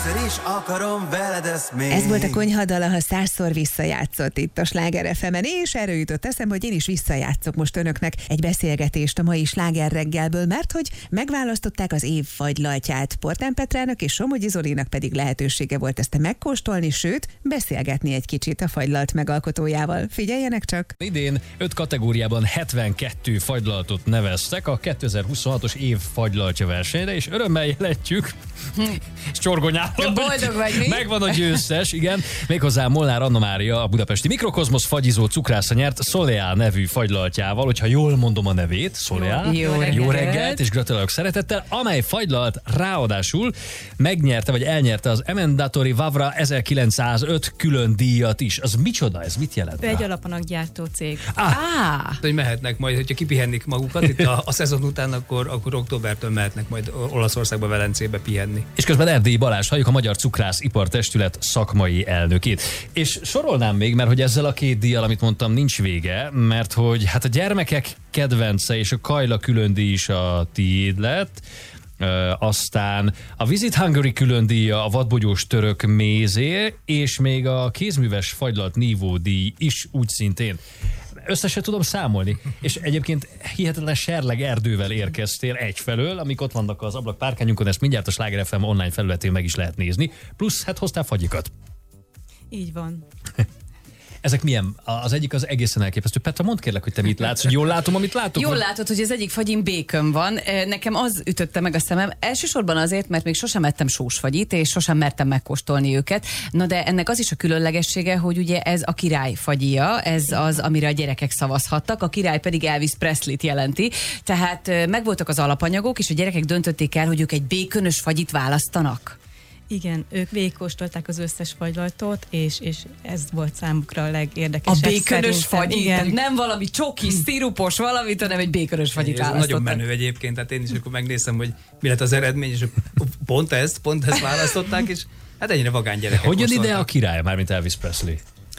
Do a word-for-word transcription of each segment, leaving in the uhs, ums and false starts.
Egyszer is akarom veled ezt még. Ez volt a konyhadala, ha százszor visszajátszott itt a Sláger ef emen, és erről jutott eszembe, hogy én is visszajátszok most önöknek egy beszélgetést a mai Sláger reggelből, mert hogy megválasztották az év fagylaltját. Portán Petrának és Somogyi Zolinak pedig lehetősége volt ezt megkóstolni, sőt, beszélgetni egy kicsit a fagylalt megalkotójával. Figyeljenek csak! Idén öt kategóriában hetvenkettő fagylaltot neveztek a kétezer-huszonhatos év fagylaltja versenyre, és örömmel jelentjük, és csorgonyával, boldog vagy mi? Megvan a győztes, igen. Méghozzá Molnár Anna Mária, a budapesti Mikrokozmosz fagyizó cukrásza nyert Soleá nevű fagylaltjával, hogyha jól mondom a nevét, Soleá. Jó, jó, jó reggelt, és gratulálok szeretettel, amely fagylalt ráadásul megnyerte, vagy elnyerte az Emendatori Vavra ezerkilencszázöt külön díjat is. Az micsoda, ez mit jelent? Egy alapanaggyártó cég. Ah, Á, Hogy mehetnek majd, hogyha kipihennik magukat itt a, a szezon után, akkor, akkor októbertől mehetnek majd Olaszországba, Velencébe pihenni. és közben Erdélyi Balázs halljuk, a Magyar Cukrász Ipartestület szakmai elnökét. És sorolnám még, mert hogy ezzel a két díjjal, amit mondtam, nincs vége, mert hogy hát a gyermekek kedvence és a Kajla külön díj is a tiéd lett. Ö, aztán a Visit Hungary külön díja a vadbogyós török mézé, és még a kézműves fagylalt nívó díj is úgy szintén. Össze se tudom számolni. És egyébként hihetetlen serleg erdővel érkeztél egyfelől, amik ott vannak az ablakpárkányunkon, ezt mindjárt a Sláger ef em online felületén meg is lehet nézni. Plusz, hát hoztál fagyikat. Így van. Ezek milyen? Az egyik az egészen elképesztő. Petra, mondd kérlek, hogy te mit látsz, hogy jól látom, amit látok? jól vagy... látod, hogy az egyik fagyim békön van. Nekem az ütötte meg a szemem. Elsősorban azért, mert még sosem ettem sósfagyit, és sosem mertem megkóstolni őket. Na de ennek az is a különlegessége, hogy ugye ez a király fagyia, ez az, amire a gyerekek szavazhattak, a király pedig Elvis Presley-t jelenti. Tehát megvoltak az alapanyagok, és a gyerekek döntötték el, hogy ők egy békönös fagyit választanak. Igen, ők végigkóstolták az összes fagylaltot, és, és ez volt számukra a legérdekesebb. A békönös fagy, igen. nem valami csoki, szirupos valamit, hanem egy békönös fagyit Ez választottak. nagyon menő egyébként, tehát én is akkor megnézem, hogy mi lett az eredmény, és pont ezt, pont ezt választották, és hát ennyire vagány gyerekek. Hogy jön ide kóstoltak. a király, mármint Elvis Presley?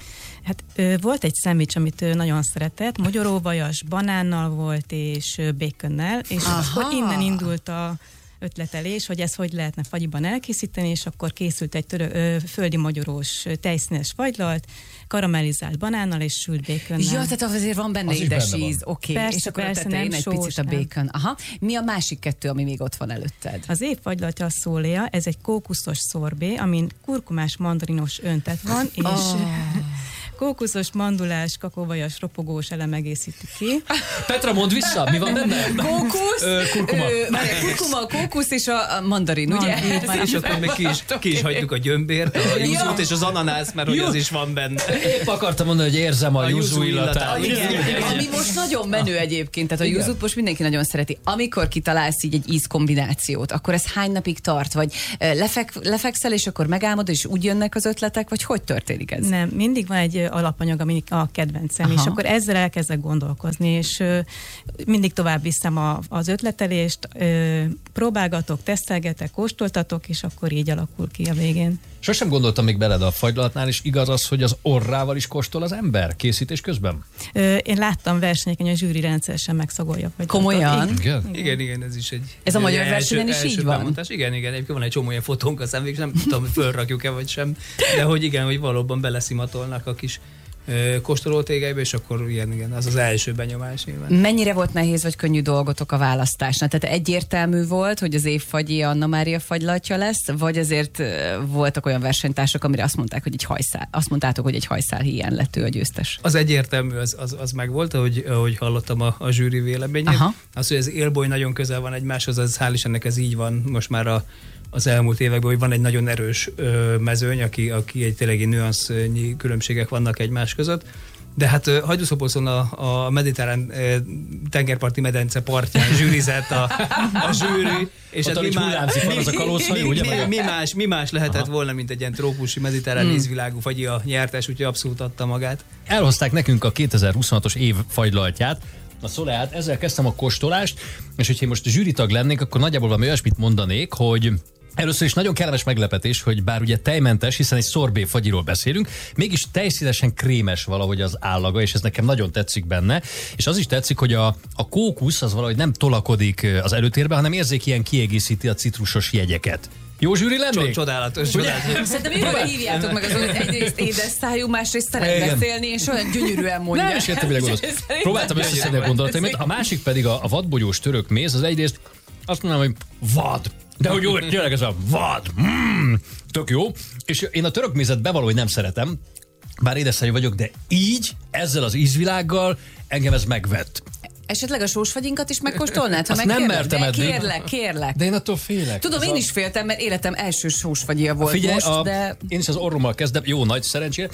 Hát ö, volt egy szendvics, amit ő nagyon szeretett, mogyoróvajas, banánnal volt, és ö, békönnel, és Aha. akkor innen indult a ötletelés, hogy ezt hogy lehetne fagyiban elkészíteni, és akkor készült egy törö, ö, földi magyarós ö, tejszínes fagylalt, karamellizált banánnal és sült békönnel. Ja, tehát azért van benne Az is édes benne van. íz, oké. Persze, És akkor persze, a tetején nem egy sós, picit a nem. bacon. Aha. Mi a másik kettő, ami még ott van előtted? Az év fagylaltja a Soleá, ez egy kókuszos szorbé, amin kurkumás mandarinos öntet van, és Oh. kókuszos, mandulás, kakaóvajas, ropogós elem egészíti ki. Petra, mondd vissza, mi van benne? Kókusz, Ö, kurkuma. Ö, várjál, kurkuma, kókusz és a, a mandarin, ugye? Mandarin. És akkor még ki is, ki is hagyjuk a gyömbért, a júzút és az ananász, mert hogy az is van benne. Épp akartam mondani, hogy érzem a, A yuzu yuzu illatát. illatát. Igen, Igen. ami most nagyon menő egyébként, tehát a Igen. júzút most mindenki nagyon szereti. Amikor kitalálsz így egy ízkombinációt, akkor ez hány napig tart? Vagy ö, lefek, lefekszel, és akkor megálmodod, és úgy jönnek az ötletek, vagy hogy történik ez? Nem, mindig van egy ö, alapanyag, ami a kedvencem, Aha. és akkor ezzel elkezdek gondolkozni, és ö, mindig tovább viszem a, az ötletelést, ö, próbálgatok, tesztelgetek, kóstoltatok, és akkor így alakul ki a végén. Sosem gondoltam még beled a fagylaltnál, és igaz az, hogy az orrával is kóstol az ember készítés közben? Ö, én láttam versenyeken, hogy a zsűri rendszeresen megszagolja. Vagy Komolyan? Igen? Igen, igen, ez is egy... Ez a magyar egy versenyen is így van? bemondás. Igen, igen, egyébként van egy csomó ilyen fotónk, aztán végig nem tudom, hogy fölrakjuk-e vagy sem, de hogy igen, hogy valóban beleszimatolnak a kis kóstolótégelybe, és akkor igen, igen, az az első benyomás nyilván. Mennyire volt nehéz vagy könnyű dolgotok a választásnál? Tehát egyértelmű volt, hogy az év fagyi Anna Mária fagylaltja lesz, vagy azért ö, voltak olyan versenytársak, amire azt mondták, hogy egy hajszál, azt mondtátok, hogy egy hajszál híján lett ő a győztes? Az egyértelmű, az, az, az megvolt, ahogy, ahogy hallottam a, a zsűri véleményét. Aha. Az, hogy az élboly nagyon közel van egymáshoz, az hál' Istennek ez így van most már a az elmúlt években, hogy van egy nagyon erős ö, mezőny, aki, aki egy tényleg nüansznyi különbségek vannak egymás között. De hát Hajdúszoposzon a, a mediterrán ö, tengerparti medence partján zsűrizett a, a zsűri. És ott, hát mi, már, van az a kalózhajó, mi, ugye? mi, mi, más, mi más lehetett Aha. volna, mint egy ilyen trópusi mediterrán mm. ízvilágú fagyi a nyertes, úgyhogy abszolút adta magát. Elhozták nekünk a kétezer-huszonhatos év fagylaltját, a Soleát, ezzel kezdtem a kóstolást, és hogyha én most zsűritag lennék, akkor nagyjából valami olyasmit mondanék, hogy először is nagyon kellemes meglepetés, hogy bár ugye tejmentes, hiszen egy szorbé fagyiról beszélünk, mégis tejszínesen krémes valahogy az állaga, és ez nekem nagyon tetszik benne. És az is tetszik, hogy a, a kókusz az valahogy nem tolakodik az előtérbe, hanem érzékien kiegészíti a citrusos jegyeket. Jó zsűri lennék? Csodálatos, csodálatos. Szerintem jövőre hívjátok meg az, hogy egyrészt édes szájú, másrészt szeret Igen. beszélni, és olyan gyönyörűen mondja. Nem is értem, mire gondolsz. Próbáltam összeszedni a gondolataimat. A másik pedig a, a vadbogyós török méz, az egyrészt azt mondanám, hogy vad. De hogy jó, tényleg ez a vad. Mm, tök jó. És én a török mézet bevallom, hogy nem szeretem, bár édesszájú vagyok, de így, ezzel az ízvilággal engem ez megvett. Esetleg a sósfagyinkat is megkóstolnád? Ha Azt nem megkérdez? mertem De eddig. Kérlek, kérlek. De én attól félek. Tudom, Ez én a... is féltem, mert életem első sósfagyia volt Figyelj, most, a, de... én is az orrommal kezdem, jó, nagy szerencsére.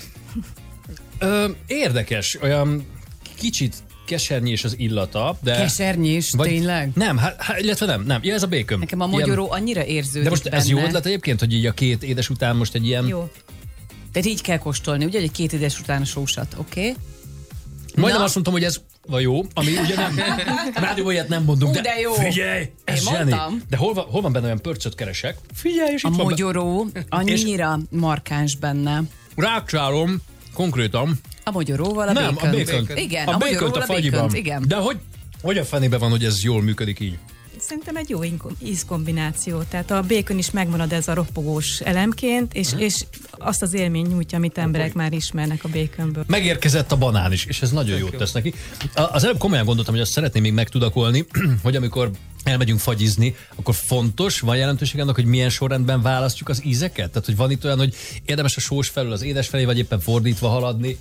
Ö, érdekes, olyan kicsit kesernyés az illata, de... Kesernyés, tényleg? Nem, hát, hát, illetve nem, nem. Ja, ez a bacon. Nekem a Ilyen- mogyoró annyira érződik De most ez benne. jó ötlet egyébként, hogy így a két édes után most egy ilyen... Jó. Tehát így kell kóstolni, ugye, hogy egy két édes után a sósat, oké? Okay? Majdnem Na. azt mondtam, hogy ez vagy jó, ami ugye nem... Rádióban ilyet nem mondunk, Ú, de jó. figyelj, ez Én zseni. mondtam. De hol van, hol van benne olyan pörcöt keresek? Figyelj, és A itt van be- mogyoró annyira markáns benne. Rákcsálom konkrétan. A mogyoróval a Nem, bacon. a bacon. Igen, a, a, bacont mogyoróval a a fagyiban. bacont, igen. De hogy, hogy a fenébe van, hogy ez jól működik így? Szerintem egy jó inko- ízkombináció. Tehát a bacon is megmarad ez a ropogós elemként, és, és azt az élmény nyújtja, amit emberek már ismernek a baconből. Megérkezett a banán is, és ez nagyon jót tesz neki. A- Az előbb komolyan gondoltam, hogy azt szeretném még megtudakolni, hogy amikor elmegyünk fagyizni, akkor fontos, van jelentőség annak, hogy milyen sorrendben választjuk az ízeket? Tehát, hogy van itt olyan, hogy érdemes a sós felül az édes felé, vagy éppen fordítva haladni?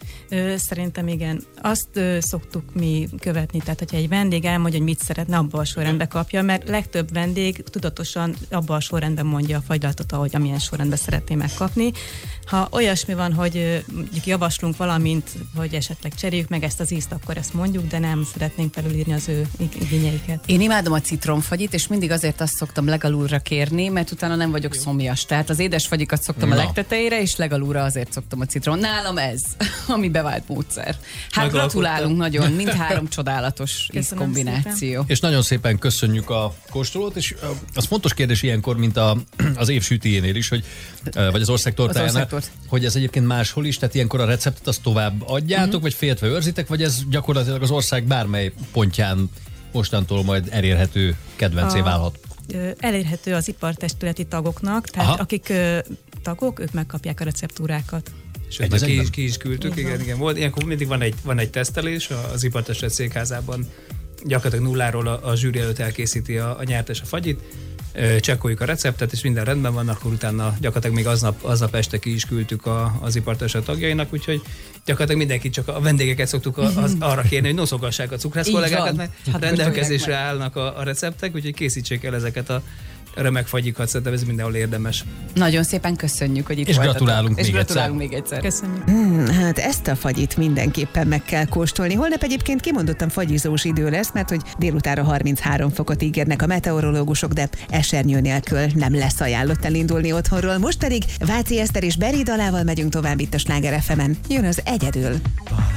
Ö, Szerintem igen. Azt ö, szoktuk mi követni, tehát hogyha egy vendég elmondja, hogy mit szeretne, abba a sorrendbe kapja, mert legtöbb vendég tudatosan abba a sorrendben mondja a fagylaltot, ahogy amilyen sorrendben szeretné megkapni. Ha olyasmi van, hogy ö, mondjuk javaslunk valamint, hogy esetleg cseréljük meg ezt az ízt, akkor ezt mondjuk, de nem szeretnénk felülírni az ő ig- igényeiket. Én imádom a citromfagyit, és mindig azért azt szoktam legalulra kérni, mert utána nem vagyok szomjas. Tehát az édes fagyikat szoktam Na. a legtetejére, és legalulra azért szoktam a citrom. Nálam ez, ami bevált módszer. Hát Megalkotta. gratulálunk nagyon, mindhárom csodálatos Köszönöm ízkombináció. És nagyon szépen köszönjük a kóstolót, és ö, az fontos kérdés ilyenkor, mint a, az év sütijénél is, hogy, ö, vagy az országtortájánál, Az országtort. hogy ez egyébként máshol is, tehát ilyenkor a receptet azt tovább adjátok, uh-huh. vagy féltve őrzitek, vagy ez gyakorlatilag az ország bármely pontján mostantól majd elérhető kedvencé A- válhat. Ö, Elérhető az ipartestületi tagoknak, tehát Aha. akik ö, tagok, ők megkapják a receptúrákat. Sőt, Egy már az ki, is, egyben? ki is küldtük, igen, igen. Volt, ilyenkor mindig van egy, van egy tesztelés az ipartestület székházában, gyakorlatilag nulláról a, a zsűri előtt elkészíti a, a nyertes a fagyit, ö, csekkoljuk a receptet, és minden rendben van, akkor utána gyakorlatilag még aznap, aznap este ki is küldtük a, az ipartestület tagjainak, úgyhogy gyakorlatilag mindenki csak a vendégeket szoktuk a, az, arra kérni, hogy noszogassák a cukrász Így kollégákat, van. mert Hát rendelkezésre meg. állnak a, a receptek, úgyhogy készítsék el ezeket a remek fagyikat, szerintem ez mindenhol érdemes. Nagyon szépen köszönjük, hogy itt És voltatok. gratulálunk És még gratulálunk még egyszer. Köszönjük. Hmm, hát ezt a fagyit mindenképpen meg kell kóstolni. Holnap egyébként kimondottan fagyizós idő lesz, mert hogy délutánra harminchárom fokot ígérnek a meteorológusok, de esernyő nélkül nem lesz ajánlott elindulni otthonról. Most pedig Váci Eszter és Beri dalával megyünk tovább itt a Sláger ef emen. Jön az Egyedül.